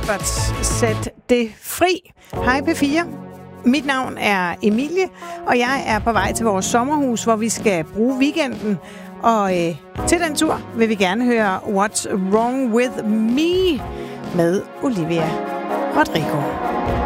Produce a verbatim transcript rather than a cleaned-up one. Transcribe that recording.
Alberts Sæt det fri. Hej P fire. Mit navn er Emilie, og jeg er på vej til vores sommerhus, hvor vi skal bruge weekenden. Og øh, til den tur vil vi gerne høre What's Wrong With Me med Olivia Rodrigo.